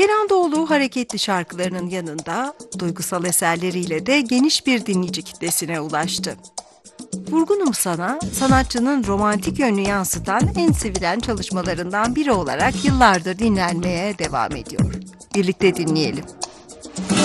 Kenan Doğulu hareketli şarkılarının yanında duygusal eserleriyle de geniş bir dinleyici kitlesine ulaştı. Vurgunum Sana, sanatçının romantik yönünü yansıtan en sevilen çalışmalarından biri olarak yıllardır dinlenmeye devam ediyor. Birlikte dinleyelim.